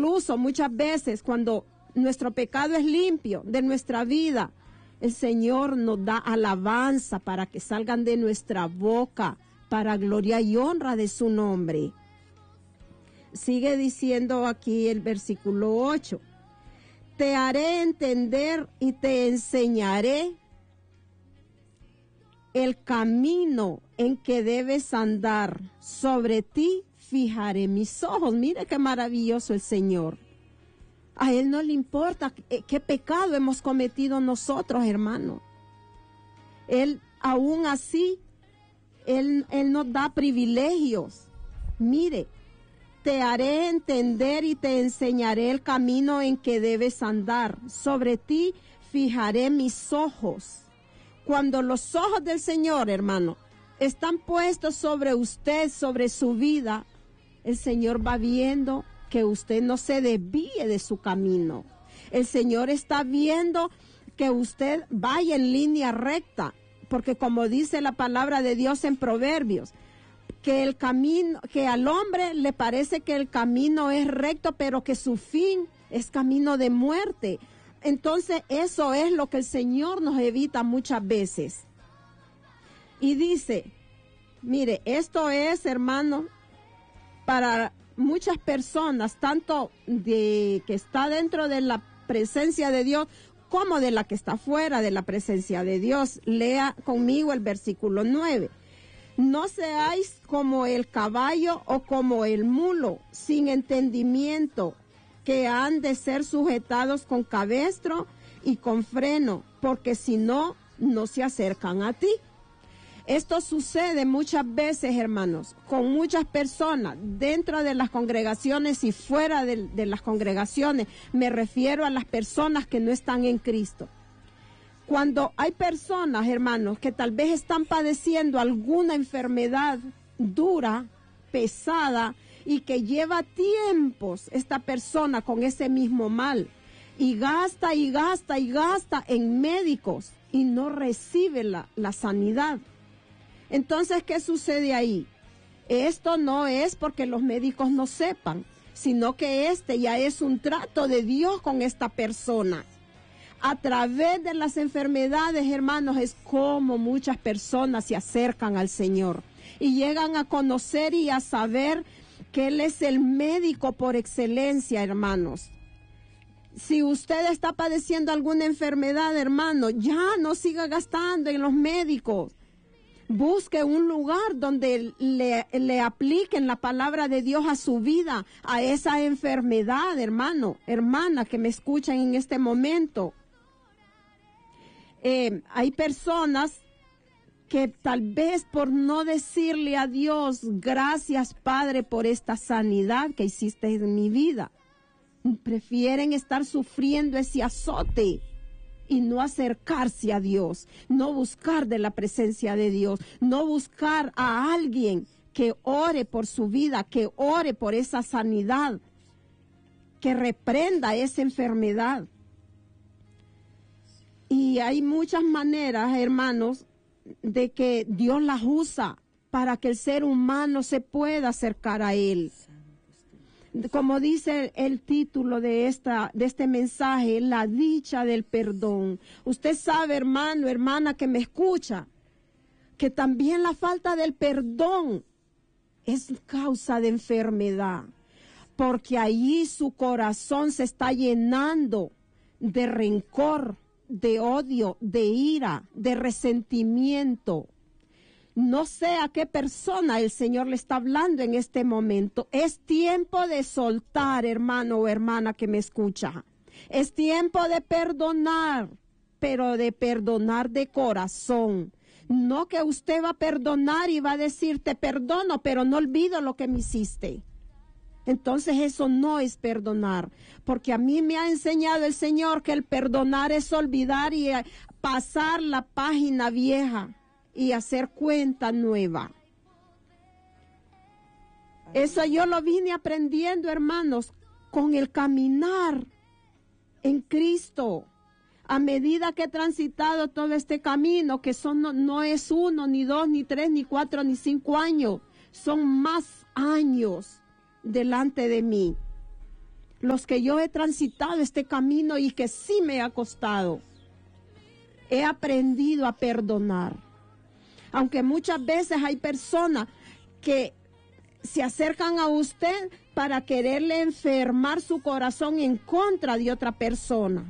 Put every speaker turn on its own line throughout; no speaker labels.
Incluso muchas veces cuando nuestro pecado es limpio de nuestra vida, el Señor nos da alabanza para que salgan de nuestra boca, para gloria y honra de su nombre. Sigue diciendo aquí el versículo 8. Te haré entender y te enseñaré el camino en que debes andar. Sobre ti fijaré mis ojos. Mire qué maravilloso el Señor. A Él no le importa qué pecado hemos cometido nosotros, hermano. Él, aún así, Él nos da privilegios. Mire, te haré entender y te enseñaré el camino en que debes andar. Sobre ti fijaré mis ojos. Cuando los ojos del Señor, hermano, están puestos sobre usted, sobre su vida, el Señor va viendo que usted no se desvíe de su camino. El Señor está viendo que usted vaya en línea recta, porque como dice la palabra de Dios en Proverbios, que el camino, que al hombre le parece que el camino es recto, pero que su fin es camino de muerte. Entonces eso es lo que el Señor nos evita muchas veces. Y dice, mire, esto es, hermano, para muchas personas, tanto de que está dentro de la presencia de Dios, como de la que está fuera de la presencia de Dios. Lea conmigo el versículo 9. No seáis como el caballo o como el mulo, sin entendimiento, que han de ser sujetados con cabestro y con freno, porque si no, no se acercan a ti. Esto sucede muchas veces, hermanos, con muchas personas dentro de las congregaciones y fuera de las congregaciones. Me refiero a las personas que no están en Cristo. Cuando hay personas, hermanos, que tal vez están padeciendo alguna enfermedad dura, pesada, y que lleva tiempos esta persona con ese mismo mal, y gasta y gasta y gasta en médicos y no recibe la sanidad. Entonces, ¿qué sucede ahí? Esto no es porque los médicos no sepan, sino que este ya es un trato de Dios con esta persona. A través de las enfermedades, hermanos, es como muchas personas se acercan al Señor y llegan a conocer y a saber que Él es el médico por excelencia, hermanos. Si usted está padeciendo alguna enfermedad, hermano, ya no siga gastando en los médicos. Busque un lugar donde le apliquen la palabra de Dios a su vida, a esa enfermedad, hermano, hermana que me escuchan en este momento. Hay personas que tal vez por no decirle a Dios, gracias Padre por esta sanidad que hiciste en mi vida, prefieren estar sufriendo ese azote y no acercarse a Dios, no buscar de la presencia de Dios, no buscar a alguien que ore por su vida, que ore por esa sanidad, que reprenda esa enfermedad. Y hay muchas maneras, hermanos, de que Dios las usa para que el ser humano se pueda acercar a Él. Como dice el título de este mensaje, la dicha del perdón. Usted sabe, hermano, hermana que me escucha, que también la falta del perdón es causa de enfermedad, porque allí su corazón se está llenando de rencor, de odio, de ira, de resentimiento. No sé a qué persona el Señor le está hablando en este momento. Es tiempo de soltar, hermano o hermana que me escucha. Es tiempo de perdonar, pero de perdonar de corazón. No que usted va a perdonar y va a decir, te perdono, pero no olvido lo que me hiciste. Entonces eso no es perdonar, porque a mí me ha enseñado el Señor que el perdonar es olvidar y pasar la página vieja y hacer cuenta nueva. Eso yo lo vine aprendiendo, hermanos, con el caminar en Cristo. A medida que he transitado todo este camino, que no es 1, ni 2, ni 3, ni 4, ni 5 años, son más años delante de mí. los que yo he transitado este camino y que sí me ha costado, he aprendido a perdonar. Aunque muchas veces hay personas que se acercan a usted para quererle enfermar su corazón en contra de otra persona.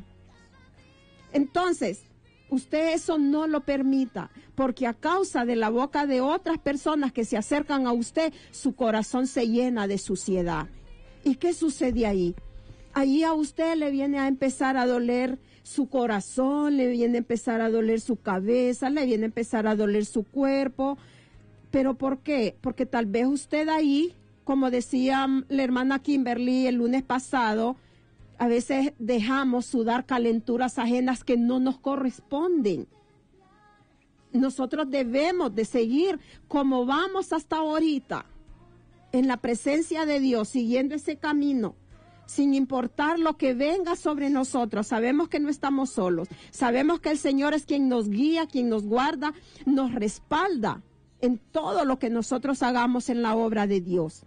Entonces, usted eso no lo permita, porque a causa de la boca de otras personas que se acercan a usted, su corazón se llena de suciedad. ¿Y qué sucede ahí? Ahí a usted le viene a empezar a doler su corazón, le viene a empezar a doler su cabeza, le viene a empezar a doler su cuerpo. ¿Pero por qué? Porque tal vez usted ahí, como decía la hermana Kimberly el lunes pasado, a veces dejamos sudar calenturas ajenas que no nos corresponden. Nosotros debemos de seguir como vamos hasta ahorita, en la presencia de Dios, siguiendo ese camino, sin importar lo que venga sobre nosotros. Sabemos que no estamos solos. Sabemos que el Señor es quien nos guía, quien nos guarda, nos respalda en todo lo que nosotros hagamos en la obra de Dios.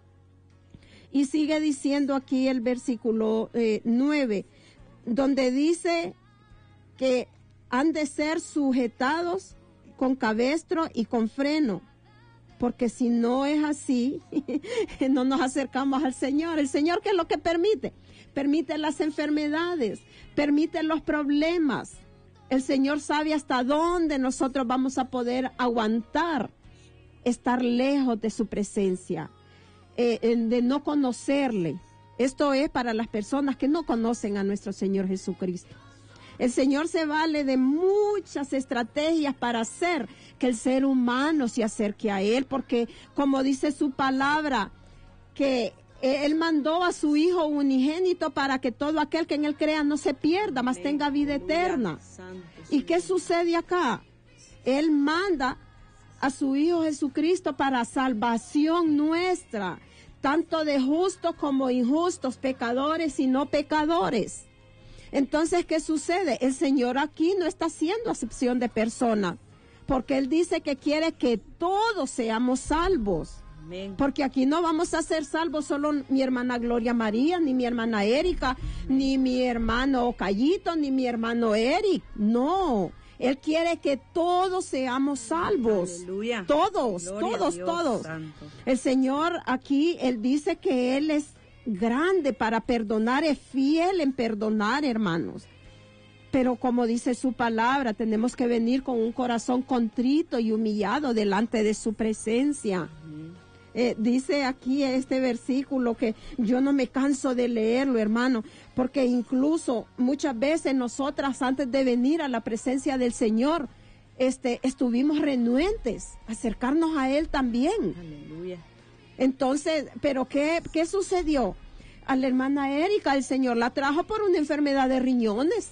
Y sigue diciendo aquí el versículo 9, donde dice que han de ser sujetados con cabestro y con freno, porque si no es así, no nos acercamos al Señor. El Señor, ¿qué es lo que permite? Permite las enfermedades, permite los problemas. El Señor sabe hasta dónde nosotros vamos a poder aguantar estar lejos de su presencia, de no conocerle. Esto es para las personas que no conocen a nuestro Señor Jesucristo. El Señor se vale de muchas estrategias para hacer que el ser humano se acerque a Él, porque como dice su palabra, que Él mandó a su Hijo unigénito para que todo aquel que en Él crea no se pierda, mas tenga vida eterna. ¿Y qué sucede acá? Él manda a su Hijo Jesucristo para salvación nuestra, tanto de justos como injustos, pecadores y no pecadores. Entonces, ¿qué sucede? El Señor aquí no está haciendo acepción de personas, porque Él dice que quiere que todos seamos salvos. Amén. Porque aquí no vamos a ser salvos solo mi hermana Gloria María, ni mi hermana Erika, ni mi hermano Cayito, ni mi hermano Eric. No, Él quiere que todos seamos salvos. Aleluya. Todos, gloria todos. Santo. El Señor aquí, Él dice que Él es grande para perdonar, es fiel en perdonar, hermanos. Pero como dice su palabra, tenemos que venir con un corazón contrito y humillado delante de su presencia. Dice aquí este versículo que yo no me canso de leerlo, hermano, porque incluso muchas veces nosotras antes de venir a la presencia del Señor, estuvimos renuentes a acercarnos a Él también. Aleluya. Entonces, ¿pero qué sucedió? A la hermana Erika, el Señor la trajo por una enfermedad de riñones.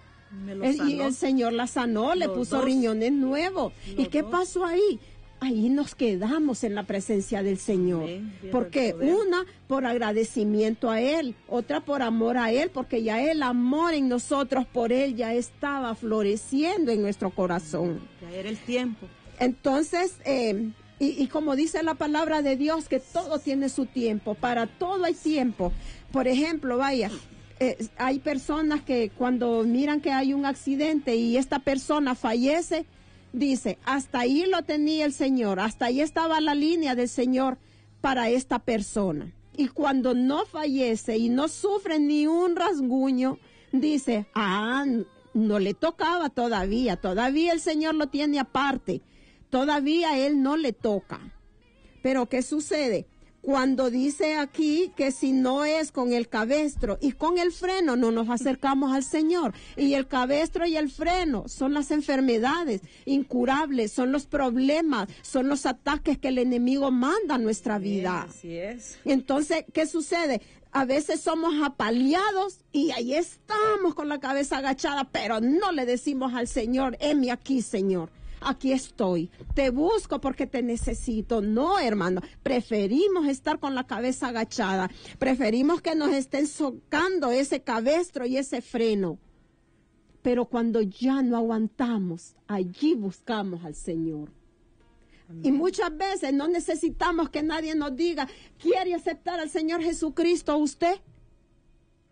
Y el Señor la sanó, le puso riñones nuevos. ¿Y qué pasó ahí? Ahí nos quedamos en la presencia del Señor. Porque una, por agradecimiento a Él, otra por amor a Él, porque ya el amor en nosotros por Él ya estaba floreciendo en nuestro corazón.
Ya era el tiempo.
Entonces, y como dice la palabra de Dios, que todo tiene su tiempo, para todo hay tiempo. Por ejemplo, hay personas que cuando miran que hay un accidente y esta persona fallece, dice, hasta ahí lo tenía el Señor, hasta ahí estaba la línea del Señor para esta persona. Y cuando no fallece y no sufre ni un rasguño, dice, no le tocaba todavía el Señor lo tiene aparte. Todavía a Él no le toca. Pero ¿qué sucede? Cuando dice aquí que si no es con el cabestro y con el freno no nos acercamos al Señor. Y el cabestro y el freno son las enfermedades incurables, son los problemas, son los ataques que el enemigo manda a nuestra vida.
Así es.
Entonces, ¿qué sucede? A veces somos apaleados y ahí estamos con la cabeza agachada, pero no le decimos al Señor, heme aquí, Señor. Aquí estoy, te busco porque te necesito. No, hermano, preferimos estar con la cabeza agachada, preferimos que nos estén socando ese cabestro y ese freno. Pero cuando ya no aguantamos, allí buscamos al Señor. Amén. Y muchas veces no necesitamos que nadie nos diga, ¿quiere aceptar al Señor Jesucristo usted?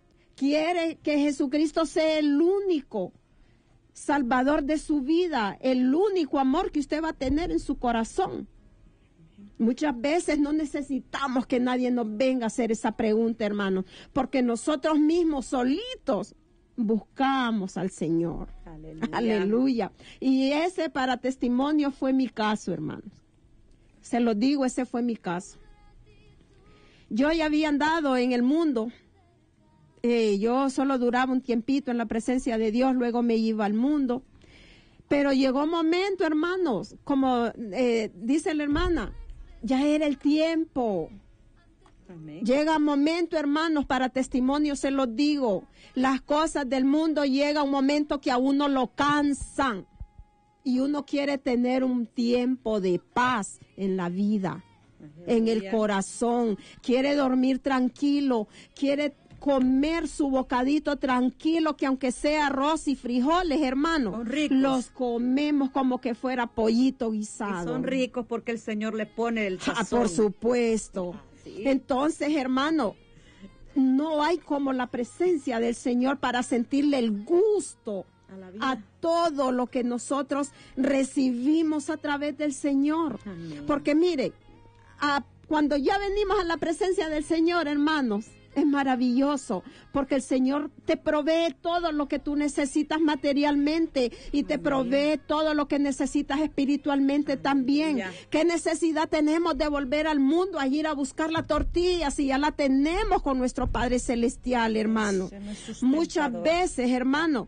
quiere que Jesucristo sea el único salvador de su vida, el único amor que usted va a tener en su corazón. Muchas veces no necesitamos que nadie nos venga a hacer esa pregunta, hermanos, porque nosotros mismos solitos buscamos al Señor. Aleluya. Aleluya. Y ese para testimonio fue mi caso, hermanos. Se lo digo, ese fue mi caso. Yo ya había andado en el mundo. Yo solo duraba un tiempito en la presencia de Dios, luego me iba al mundo. Pero llegó un momento, hermanos, como dice la hermana, ya era el tiempo. Amén. Llega un momento, hermanos, para testimonio se los digo, las cosas del mundo llega un momento que a uno lo cansan y uno quiere tener un tiempo de paz en la vida, en el corazón, quiere dormir tranquilo, quiere comer su bocadito tranquilo, que aunque sea arroz y frijoles, hermanos, los comemos como que fuera pollito guisado.
Y son ricos porque el Señor le pone el sazón.
Por supuesto. ¿Sí? Entonces, hermano, no hay como la presencia del Señor para sentirle el gusto a todo lo que nosotros recibimos a través del Señor. Amén. Porque mire, cuando ya venimos a la presencia del Señor, hermanos, es maravilloso, porque el Señor te provee todo lo que tú necesitas materialmente y te provee todo lo que necesitas espiritualmente también. ¿Qué necesidad tenemos de volver al mundo a ir a buscar la tortilla si ya la tenemos con nuestro Padre Celestial, hermano? Muchas veces, hermano,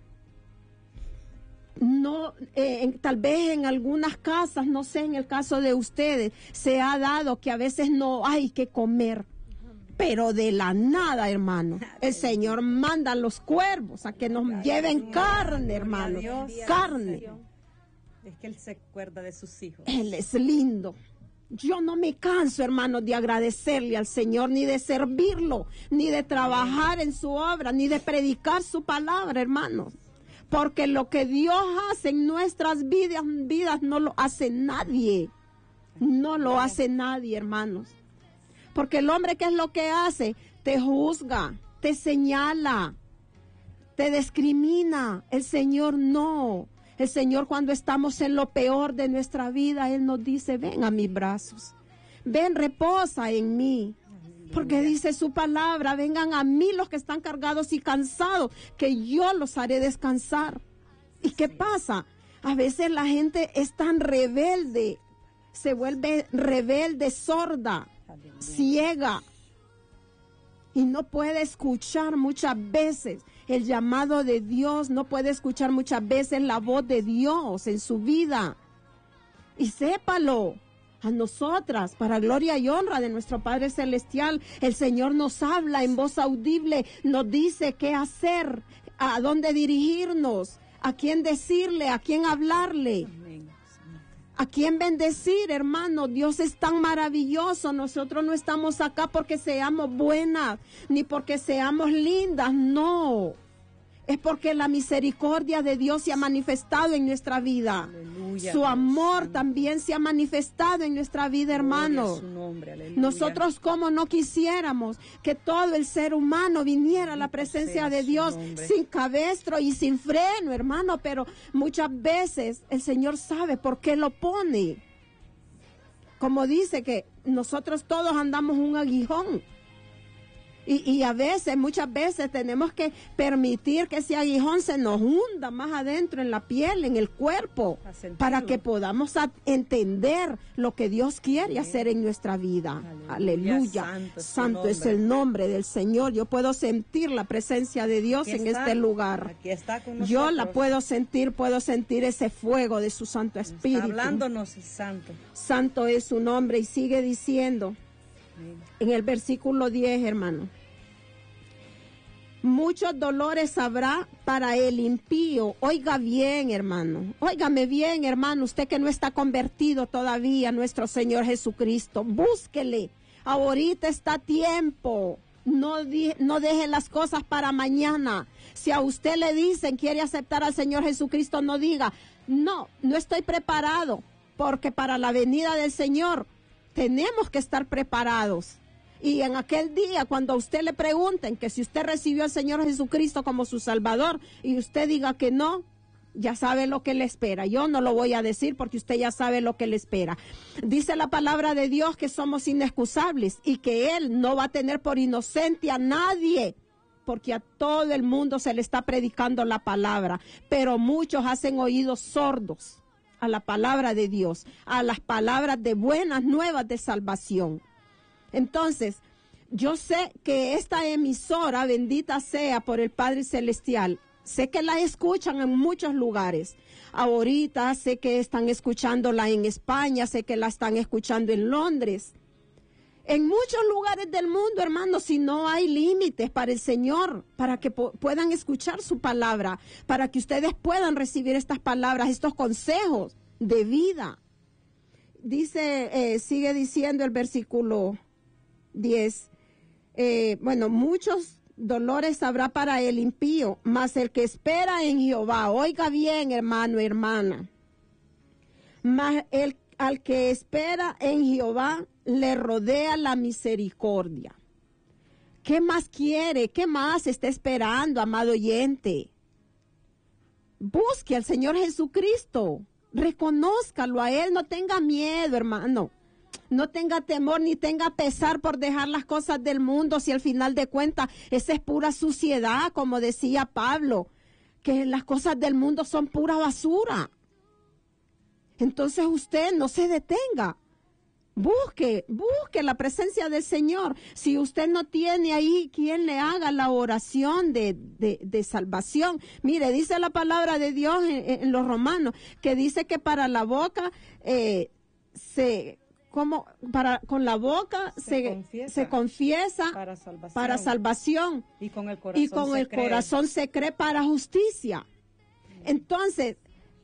no, tal vez en algunas casas, no sé, en el caso de ustedes, se ha dado que a veces no hay que comer. Pero de la nada, hermano, el Señor manda a los cuervos a que nos lleven carne, hermano, carne.
Es que Él se acuerda de sus hijos.
Él es lindo. Yo no me canso, hermano, de agradecerle al Señor, ni de servirlo, ni de trabajar en su obra, ni de predicar su palabra, hermanos. Porque lo que Dios hace en nuestras vidas no lo hace nadie. No lo hace nadie, hermanos. Porque el hombre, ¿qué es lo que hace? Te juzga, te señala, te discrimina. El Señor no. El Señor, cuando estamos en lo peor de nuestra vida, Él nos dice, ven a mis brazos. Ven, reposa en mí. Porque dice su palabra, vengan a mí los que están cargados y cansados, que yo los haré descansar. ¿Y qué pasa? A veces la gente es tan rebelde, se vuelve rebelde, sorda, ciega, y no puede escuchar muchas veces el llamado de Dios, no puede escuchar muchas veces la voz de Dios en su vida. Y sépalo, a nosotras, para gloria y honra de nuestro Padre Celestial, el Señor nos habla en voz audible, nos dice qué hacer, a dónde dirigirnos, a quién decirle, a quién hablarle. ¿A quién bendecir, hermano? Dios es tan maravilloso. Nosotros no estamos acá porque seamos buenas, ni porque seamos lindas, no. Es porque la misericordia de Dios se ha manifestado en nuestra vida. Aleluya, su amor Dios también se ha manifestado en nuestra vida, hermano. Nosotros, como no quisiéramos que todo el ser humano viniera a la presencia de Dios sin cabestro y sin freno, hermano, pero muchas veces el Señor sabe por qué lo pone. Como dice que nosotros todos andamos un aguijón. Y a veces, muchas veces tenemos que permitir que ese aguijón se nos hunda más adentro en la piel, en el cuerpo, para que podamos entender lo que Dios quiere hacer en nuestra vida. Aleluya. Santo es el nombre del Señor. Yo puedo sentir la presencia de Dios en este lugar.
Aquí está con nosotros.
Yo la puedo sentir ese fuego de su Santo Espíritu.
Está hablándonos el Santo.
Santo es su nombre, y sigue diciendo en el versículo 10, hermano: muchos dolores habrá para el impío. Oiga bien, hermano. Óigame bien, hermano. Usted que no está convertido todavía a nuestro Señor Jesucristo, búsquele. Ahorita está tiempo. No deje las cosas para mañana. Si a usted le dicen quiere aceptar al Señor Jesucristo, no diga, no estoy preparado, porque para la venida del Señor tenemos que estar preparados. Y en aquel día, cuando a usted le pregunten que si usted recibió al Señor Jesucristo como su Salvador y usted diga que no, ya sabe lo que le espera. Yo no lo voy a decir porque usted ya sabe lo que le espera. Dice la palabra de Dios que somos inexcusables y que Él no va a tener por inocente a nadie, porque a todo el mundo se le está predicando la palabra, pero muchos hacen oídos sordos a la palabra de Dios, a las palabras de buenas nuevas de salvación. Entonces, yo sé que esta emisora, bendita sea por el Padre Celestial, sé que la escuchan en muchos lugares. Ahorita sé que están escuchándola en España, sé que la están escuchando en Londres. En muchos lugares del mundo, hermanos, si no hay límites para el Señor, para que puedan escuchar su palabra, para que ustedes puedan recibir estas palabras, estos consejos de vida. Dice, sigue diciendo el versículo 10, muchos dolores habrá para el impío, mas el que espera en Jehová, oiga bien, hermano, hermana, mas al que espera en Jehová le rodea la misericordia. ¿Qué más quiere? ¿Qué más está esperando, amado oyente? Busque al Señor Jesucristo, reconózcalo a Él, no tenga miedo, hermano. No tenga temor ni tenga pesar por dejar las cosas del mundo, si al final de cuentas esa es pura suciedad, como decía Pablo, que las cosas del mundo son pura basura. Entonces usted no se detenga, busque la presencia del Señor. Si usted no tiene ahí quien le haga la oración de salvación, mire, dice la palabra de Dios en los Romanos, que dice que para la boca con la boca se confiesa para salvación
y con el
corazón se cree para justicia. Entonces,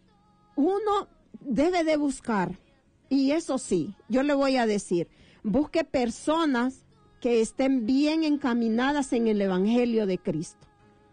uno debe de buscar, y eso sí, yo le voy a decir, busque personas que estén bien encaminadas en el Evangelio de Cristo.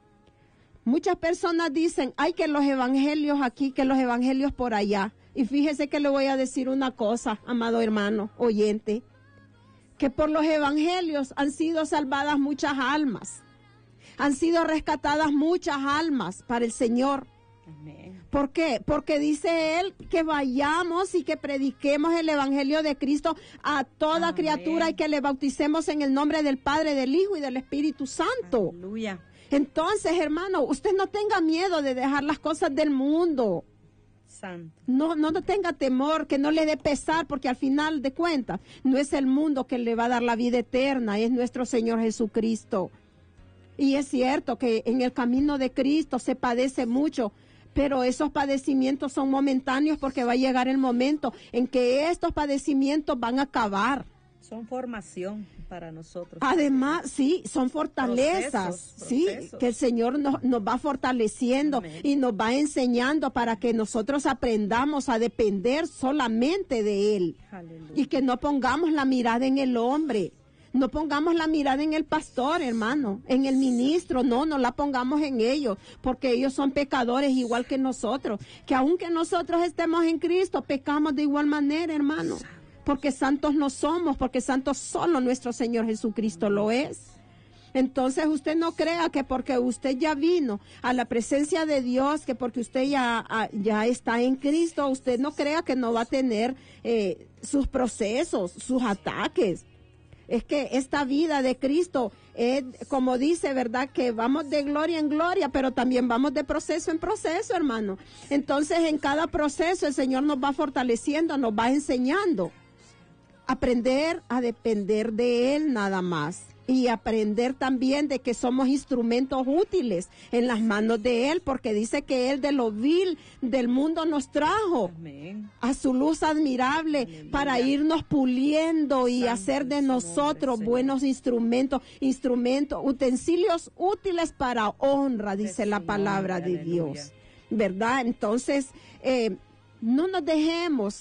Muchas personas dicen, hay que los evangelios aquí, que los evangelios por allá. Y fíjese que le voy a decir una cosa, amado hermano, oyente, que por los evangelios han sido salvadas muchas almas, han sido rescatadas muchas almas para el Señor.
Amén.
¿Por qué? Porque dice Él que vayamos y que prediquemos el Evangelio de Cristo a toda criatura y que le bauticemos en el nombre del Padre, del Hijo y del Espíritu Santo.
Aleluya.
Entonces, hermano, usted no tenga miedo de dejar las cosas del mundo.
Santo.
No tenga temor, que no le dé pesar, porque al final de cuentas no es el mundo que le va a dar la vida eterna, es nuestro Señor Jesucristo. Y es cierto que en el camino de Cristo se padece mucho, pero esos padecimientos son momentáneos porque va a llegar el momento en que estos padecimientos van a acabar.
Son formación para nosotros.
Además, sí, son fortalezas,
procesos.
Sí, que el Señor nos va fortaleciendo. Amén. Y nos va enseñando para que nosotros aprendamos a depender solamente de Él.
Aleluya.
Y que no pongamos la mirada en el hombre, no pongamos la mirada en el pastor, hermano, en el ministro, no la pongamos en ellos, porque ellos son pecadores igual que nosotros, que aunque nosotros estemos en Cristo, pecamos de igual manera, hermano. Porque santos no somos, porque santos solo nuestro Señor Jesucristo lo es. Entonces usted no crea que porque usted ya vino a la presencia de Dios, que porque usted ya está en Cristo, usted no crea que no va a tener sus procesos, sus ataques. Es que esta vida de Cristo, como dice, ¿verdad? Que vamos de gloria en gloria, pero también vamos de proceso en proceso, hermano. Entonces en cada proceso el Señor nos va fortaleciendo, nos va enseñando. Aprender a depender de Él nada más. Y aprender también de que somos instrumentos útiles en las manos de Él, porque dice que Él de lo vil del mundo nos trajo.
Amén.
A su luz admirable. Aleluya. Para irnos puliendo y hacer de nosotros buenos instrumentos, utensilios útiles para honra, dice la palabra de Dios. ¿Verdad? Entonces, no nos dejemos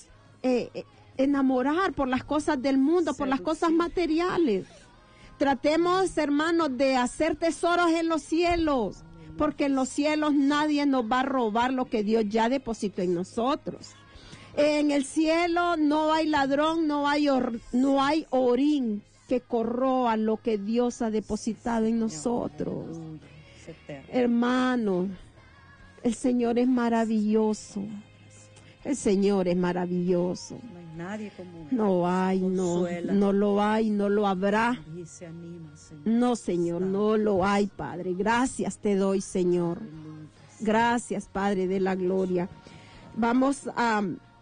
enamorar por las cosas del mundo, por las cosas materiales. Tratemos, hermanos, de hacer tesoros en los cielos, porque en los cielos nadie nos va a robar lo que Dios ya depositó en nosotros. En el cielo no hay ladrón, no hay orín, que corroa lo que Dios ha depositado en nosotros.
Aleluya. Es eterno.
Hermano, el Señor es maravilloso. El Señor es maravilloso.
No hay nadie como Él.
No hay,
Consuela.
no lo hay, no lo habrá.
Y se anima, Señor.
No, Señor, no lo hay, Padre. Gracias te doy, Señor.
Aleluya.
Gracias, Padre de la gloria. Vamos a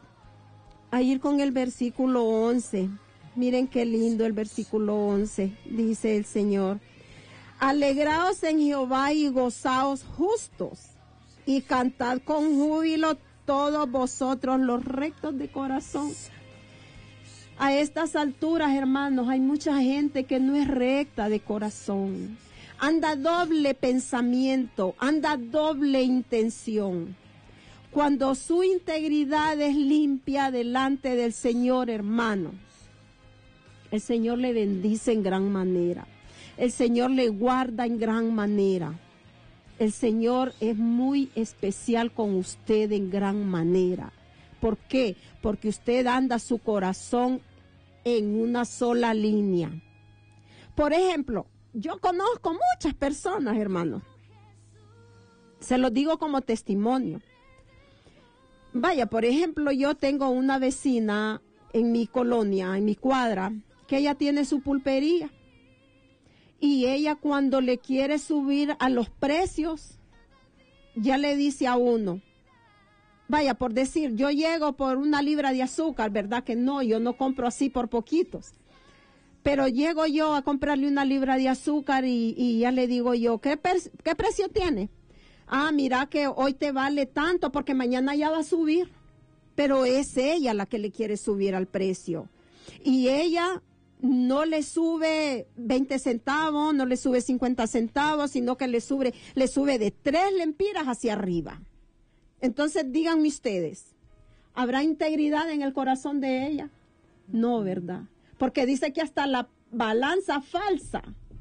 ir con el versículo 11. Miren qué lindo el versículo 11. Dice el Señor: alegraos en Jehová y gozaos justos, y cantad con júbilo todos vosotros los rectos de corazón. A estas alturas, hermanos, hay mucha gente que no es recta de corazón. Anda doble pensamiento, anda doble intención. Cuando su integridad es limpia delante del Señor, hermanos, el Señor le bendice en gran manera. El Señor le guarda en gran manera. El Señor es muy especial con usted en gran manera. ¿Por qué? Porque usted anda su corazón en una sola línea. Por ejemplo, yo conozco muchas personas, hermanos. Se los digo como testimonio. Vaya, por ejemplo, yo tengo una vecina en mi colonia, en mi cuadra, que ella tiene su pulpería. Y ella, cuando le quiere subir a los precios, ya le dice a uno, vaya, por decir, yo llego por una libra de azúcar, ¿verdad que no? Yo no compro así por poquitos. Pero llego yo a comprarle una libra de azúcar y ya le digo yo, ¿qué precio tiene? Ah, mira que hoy te vale tanto porque mañana ya va a subir. Pero es ella la que le quiere subir al precio. Y ella no le sube 20 centavos, no le sube 50 centavos, sino que le sube de 3 lempiras hacia arriba. Entonces díganme ustedes, ¿habrá integridad en el corazón de ella? No, ¿verdad? Porque dice que hasta la balanza falsa,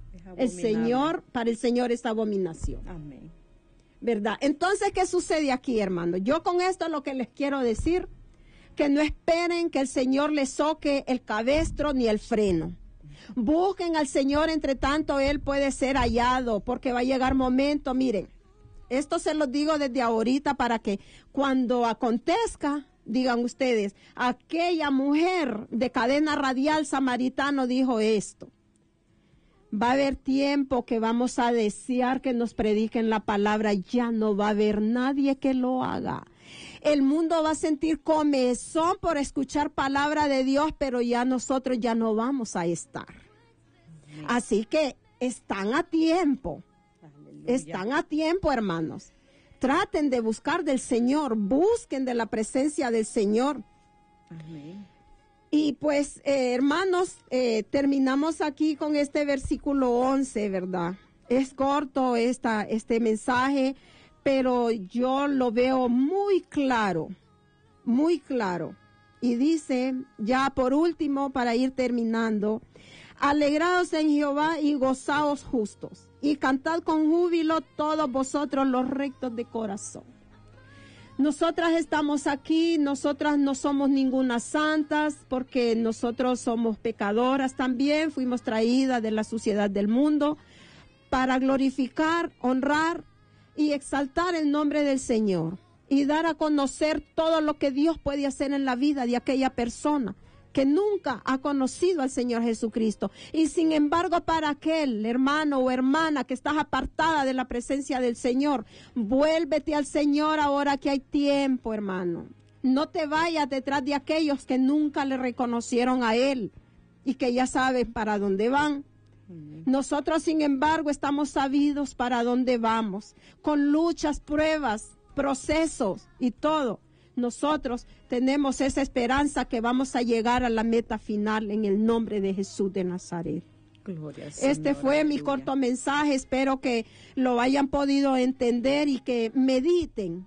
para el Señor es abominación.
Amén.
¿Verdad? Entonces, ¿qué sucede aquí, hermano? Yo con esto lo que les quiero decir, que no esperen que el Señor les soque el cabestro ni el freno. Busquen al Señor, entre tanto Él puede ser hallado, porque va a llegar momento, miren, esto se los digo desde ahorita para que cuando acontezca, digan ustedes, aquella mujer de cadena radial samaritano dijo esto. Va a haber tiempo que vamos a desear que nos prediquen la palabra, ya no va a haber nadie que lo haga. El mundo va a sentir comezón por escuchar palabra de Dios, pero ya nosotros ya no vamos a estar. Así que están a tiempo.
Aleluya.
Están a tiempo, hermanos. Traten de buscar del Señor, busquen de la presencia del Señor.
Amén.
Y pues, hermanos, terminamos aquí con este versículo 11, ¿verdad? Es corto este mensaje, pero yo lo veo muy claro, muy claro. Y dice, ya por último, para ir terminando, alegraos en Jehová y gozaos justos, y cantad con júbilo todos vosotros los rectos de corazón. Nosotras estamos aquí, nosotras no somos ninguna santas, porque nosotros somos pecadoras también, fuimos traídas de la suciedad del mundo para glorificar, honrar y exaltar el nombre del Señor y dar a conocer todo lo que Dios puede hacer en la vida de aquella persona que nunca ha conocido al Señor Jesucristo. Y sin embargo, para aquel hermano o hermana que estás apartada de la presencia del Señor, vuélvete al Señor ahora que hay tiempo, hermano. No te vayas detrás de aquellos que nunca le reconocieron a Él y que ya saben para dónde van. Nosotros, sin embargo, estamos sabidos para dónde vamos, con luchas, pruebas, procesos y todo. Nosotros tenemos esa esperanza que vamos a llegar a la meta final en el nombre de Jesús de Nazaret.
Gloria al Señor,
Este fue mi corto mensaje, espero que lo hayan podido entender y que mediten.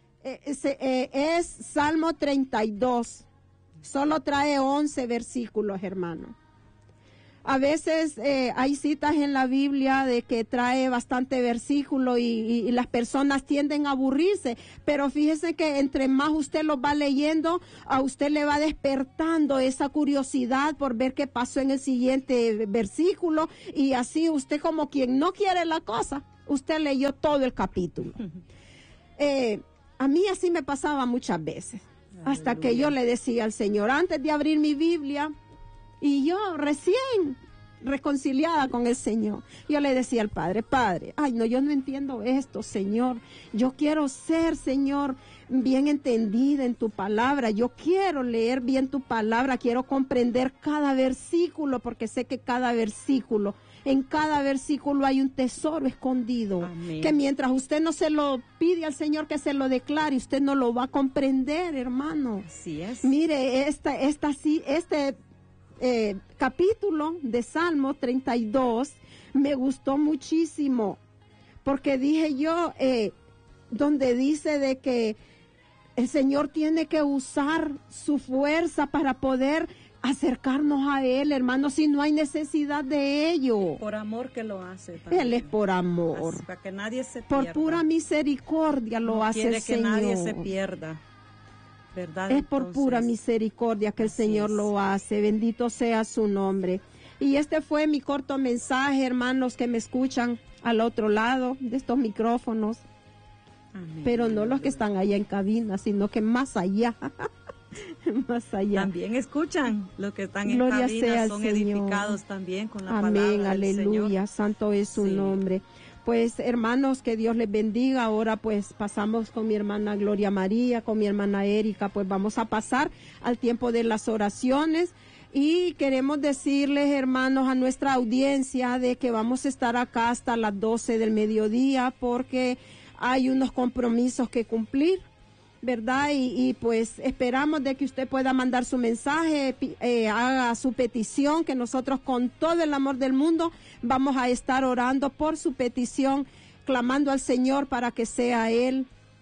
Es Salmo 32, solo trae 11 versículos, hermano. A veces hay citas en la Biblia de que trae bastante versículo y las personas tienden a aburrirse, pero fíjese que entre más usted lo va leyendo, a usted le va despertando esa curiosidad por ver qué pasó en el siguiente versículo, y así usted, como quien no quiere la cosa, usted leyó todo el capítulo. A mí así me pasaba muchas veces, hasta que yo le decía al Señor, antes de abrir mi Biblia, y yo recién reconciliada con el Señor, yo le decía al Padre, ay no, yo no entiendo esto, Señor, yo quiero ser, Señor, bien entendida en tu palabra, yo quiero leer bien tu palabra, quiero comprender cada versículo, porque sé que en cada versículo hay un tesoro escondido. Amén. Que mientras usted no se lo pide al Señor que se lo declare, usted no lo va a comprender, hermano.
Así es.
Mire, este capítulo de Salmo 32 me gustó muchísimo, porque dije yo, donde dice de que el Señor tiene que usar su fuerza para poder acercarnos a Él, hermano, si no hay necesidad de ello.
Por amor que lo hace. También.
Él es por amor.
Así, para que nadie se pierda.
Por pura misericordia lo hace el Señor.
Quiere que nadie se pierda. ¿Verdad?
Es por pura misericordia que el Señor lo hace. Bendito sea su nombre. Y este fue mi corto mensaje, hermanos que me escuchan al otro lado de estos micrófonos. Amén. Pero no los que están allá en cabina, sino que más allá. Más allá.
También escuchan los que están
Gloria
en cabina,
sea
son
Señor.
Edificados también con la
Amén,
palabra del
aleluya,
Señor.
Santo es su nombre. Pues hermanos, que Dios les bendiga. Ahora pues pasamos con mi hermana Gloria María, con mi hermana Erika, pues vamos a pasar al tiempo de las oraciones. Y queremos decirles, hermanos, a nuestra audiencia de que vamos a estar acá hasta las 12 del mediodía, porque hay unos compromisos que cumplir, ¿verdad? Y pues esperamos de que usted pueda mandar su mensaje, haga su petición, que nosotros con todo el amor del mundo vamos a estar orando por su petición, clamando al Señor para que sea Él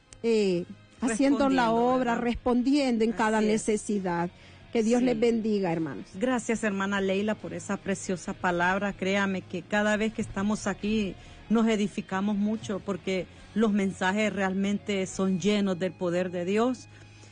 haciendo la obra, ¿verdad? Respondiendo en cada necesidad. Que Dios les bendiga, hermanos.
Gracias, hermana Leila, por esa preciosa palabra. Créame que cada vez que estamos aquí nos edificamos mucho, porque los mensajes realmente son llenos del poder de Dios,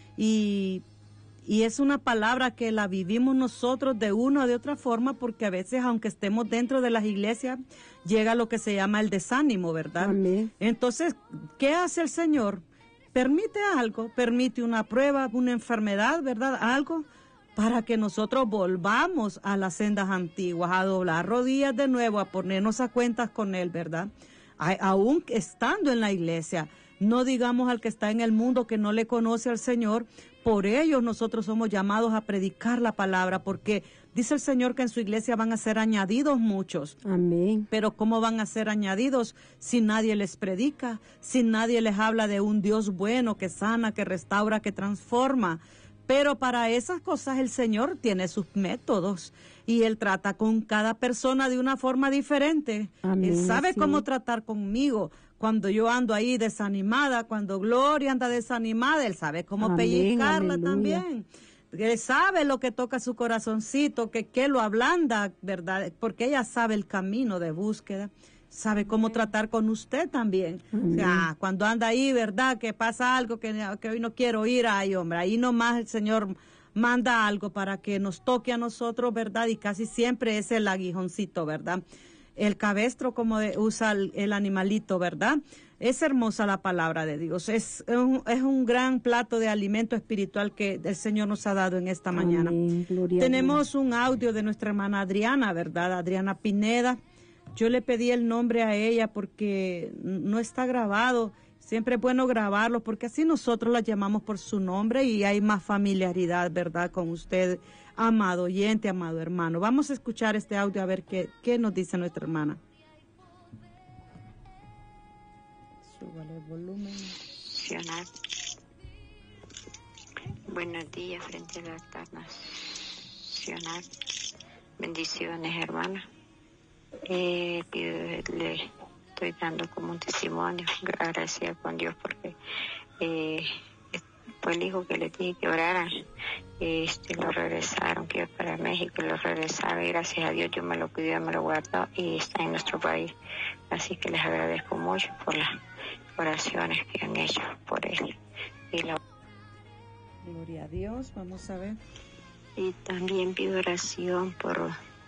y es una palabra que la vivimos nosotros de una o de otra forma, porque a veces, aunque estemos dentro de las iglesias, llega lo que se llama el desánimo, ¿verdad?
Amén.
Entonces, ¿qué hace el Señor? Permite algo, permite una prueba, una enfermedad, ¿verdad? Algo para que nosotros volvamos a las sendas antiguas, a doblar rodillas de nuevo, a ponernos a cuentas con Él, ¿verdad? Aún estando en la iglesia, no digamos al que está en el mundo que no le conoce al Señor. Por ello nosotros somos llamados a predicar la palabra, porque dice el Señor que en su iglesia van a ser añadidos muchos.
Amén.
Pero ¿cómo van a ser añadidos si nadie les predica, si nadie les habla de un Dios bueno que sana, que restaura, que transforma? Pero para esas cosas el Señor tiene sus métodos, y Él trata con cada persona de una forma diferente.
Amén,
Él sabe
sí.
cómo tratar conmigo. Cuando yo ando ahí desanimada, cuando Gloria anda desanimada, Él sabe cómo
Amén,
pellizcarla
aleluya.
también. Él sabe lo que toca su corazoncito, que lo ablanda, ¿verdad? Porque ella sabe el camino de búsqueda. Sabe cómo tratar con usted también. O sea, cuando anda ahí, ¿verdad? Que pasa algo que hoy no quiero ir, ay, hombre, ahí nomás el Señor manda algo para que nos toque a nosotros, ¿verdad? Y casi siempre es el aguijoncito, ¿verdad? El cabestro, como usa el animalito, ¿verdad? Es hermosa la palabra de Dios. Es un gran plato de alimento espiritual que el Señor nos ha dado en esta mañana.
Amén. Gloria a
Tenemos
Dios.
un audio de nuestra hermana Adriana, ¿verdad? Adriana Pineda. Yo le pedí el nombre a ella porque no está grabado. Siempre es bueno grabarlo, porque así nosotros la llamamos por su nombre y hay más familiaridad, ¿verdad? Con usted, amado oyente, amado hermano. Vamos a escuchar este audio a ver qué nos dice nuestra hermana.
Súbale el volumen. Buenos días frente a la nacional. Bendiciones, hermana. Le estoy dando como un testimonio, agradecida con Dios porque Después el hijo que le dije que oraran, lo regresaron, que iba para México, lo regresaron y gracias a Dios Dios me lo cuidó, me lo guardó y está en nuestro país. Así que les agradezco mucho por las oraciones que han hecho por él.
Gloria a Dios, vamos a ver.
Y también pido oración por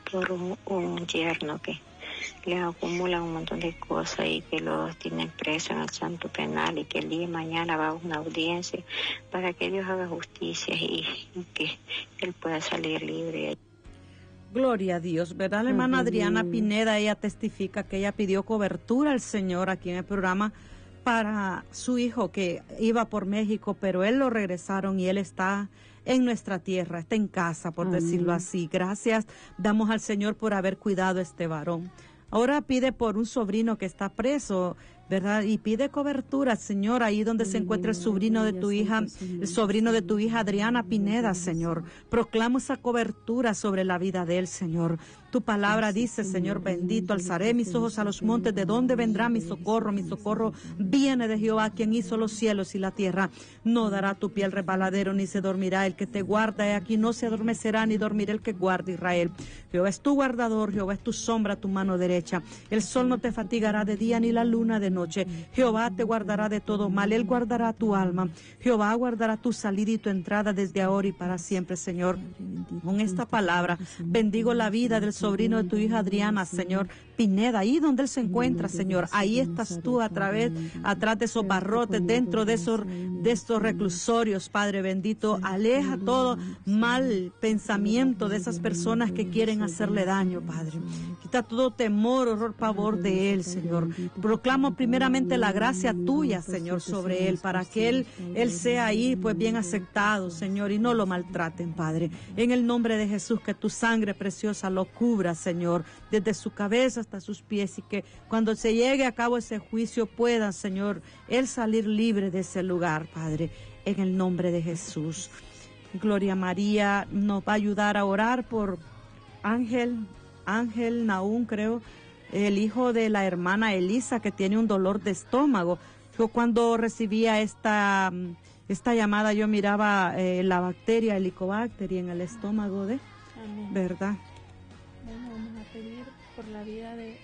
un yerno que le acumula un montón de cosas y que lo tienen preso en el santo penal y que el día de mañana va a una audiencia para que Dios haga justicia y que él pueda salir libre.
Gloria a Dios, ¿verdad? La hermana Adriana Pineda, ella testifica que ella pidió cobertura al Señor aquí en el programa para su hijo que iba por México, pero él lo regresaron y él está en nuestra tierra, está en casa, por decirlo así. Gracias damos al Señor por haber cuidado a este varón. Ahora pide por un sobrino que está preso, ¿verdad? Y pide cobertura, Señor, ahí donde se encuentra el sobrino de tu hija, Adriana Pineda, Señor. Proclamo esa cobertura sobre la vida de él, Señor. Tu palabra dice, Señor bendito, alzaré mis ojos a los montes, ¿de dónde vendrá mi socorro? Mi socorro viene de Jehová, quien hizo los cielos y la tierra. No dará tu pie al resbaladero, ni se dormirá el que te guarda, y aquí no se adormecerá, ni dormirá el que guarda Israel. Jehová es tu guardador, Jehová es tu sombra, tu mano derecha. El sol no te fatigará de día, ni la luna de noche. Jehová te guardará de todo mal, él guardará tu alma. Jehová guardará tu salida y tu entrada desde ahora y para siempre, Señor. Con esta palabra bendigo la vida del sobrino de tu hija Adriana, Señor Pineda, ahí donde él se encuentra, Señor. Ahí estás tú atrás de esos barrotes, dentro de estos reclusorios, Padre bendito. Aleja todo mal pensamiento de esas personas que quieren hacerle daño, Padre. Quita todo temor, horror, pavor de él, Señor. Proclamo primeramente la gracia tuya, Señor, sobre él, para que él sea ahí, pues bien aceptado, Señor, y no lo maltraten, Padre. En el nombre de Jesús, que tu sangre preciosa lo cubra, Señor, desde su cabeza hasta sus pies, y que cuando se llegue a cabo ese juicio pueda, Señor, él salir libre de ese lugar, Padre, en el nombre de Jesús. Gloria María nos va a ayudar a orar por Ángel Naún, creo, el hijo de la hermana Elisa, que tiene un dolor de estómago. Yo cuando recibía esta llamada, yo miraba la bacteria, Helicobacter, en el estómago de,
Amén.
¿Verdad?
Bueno, vamos a pedir por la vida de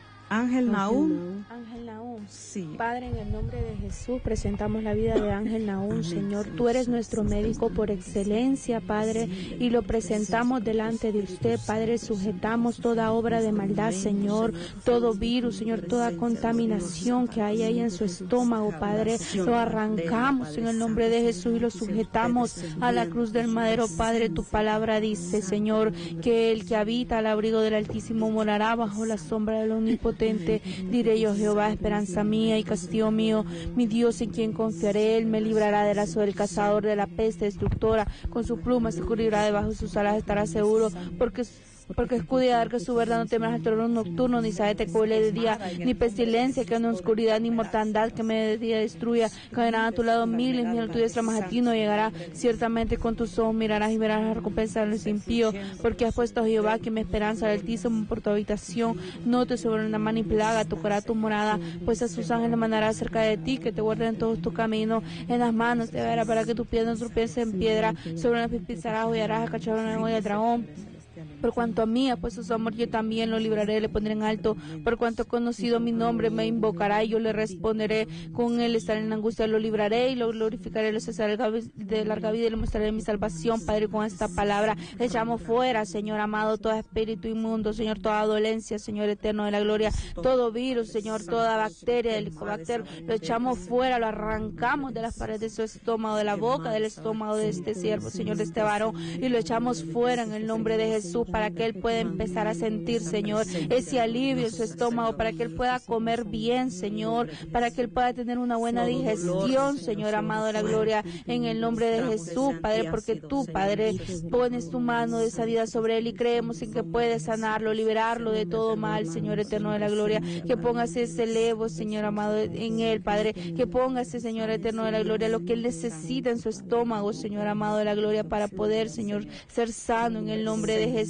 Ángel Naún.
Ángel Naún.
Sí.
Padre, en el nombre de Jesús, presentamos la vida de Ángel Naún, Señor. Tú eres nuestro médico por excelencia, Padre, y lo presentamos delante de usted, Padre. Sujetamos toda obra de maldad, Señor, todo virus, Señor, toda contaminación que hay ahí en su estómago, Padre. Lo arrancamos en el nombre de Jesús y lo sujetamos a la cruz del madero, Padre. Tu palabra dice, Señor, que el que habita al abrigo del Altísimo morará bajo la sombra del Omnipotente. Diré yo, Jehová, esperanza mía y castillo mío, mi Dios en quien confiaré. Él me librará del lazo del cazador, de la peste destructora. Con sus plumas se cubrirá, debajo de sus alas estará seguro, porque escudriñar que su verdad no temerás al terror nocturno, ni saete que huele de día, ni pestilencia que en oscuridad, ni mortandad que me de día destruya. Caerán a tu lado miles, ni a tu diestra, mas a ti no llegará. Ciertamente con tus ojos mirarás y verás la recompensa de los impíos, porque has puesto a Jehová, que me esperanza del Altísimo, por tu habitación. No te sobremandará ni plaga, tocará tu morada, pues a sus ángeles mandará cerca de ti, que te guarden en todos tus caminos. En las manos te dará para que tu pie no tropiece en piedra, sobre una pisarás, hollarás a cachorro en el dragón. Por cuanto a mí ha puesto su amor, yo también lo libraré, le pondré en alto. Por cuanto ha conocido mi nombre, me invocará y yo le responderé. Con él estaré en angustia, lo libraré y lo glorificaré, lo cesaré de larga vida y le mostraré mi salvación. Padre, con esta palabra le echamos fuera, Señor amado, todo espíritu inmundo, Señor, toda dolencia, Señor eterno de la gloria, todo virus, Señor, toda bacteria, el Helicobacter, lo echamos fuera, lo arrancamos de las paredes de su estómago, de la boca del estómago de este siervo, Señor, de este varón, y lo echamos fuera en el nombre de Jesús, para que él pueda empezar a sentir, Señor, ese alivio en su estómago, para que él pueda comer bien, Señor, para que él pueda tener una buena digestión, Señor amado de la gloria, en el nombre de Jesús, Padre, porque tú, Padre, pones tu mano de sanidad sobre él y creemos en que puedes sanarlo, liberarlo de todo mal, Señor eterno de la gloria, que pongas ese levo, Señor amado, en él, Padre, que pongas, Señor eterno de la gloria, lo que él necesita en su estómago, Señor amado de la gloria, para poder, Señor, ser sano en el nombre de Jesús.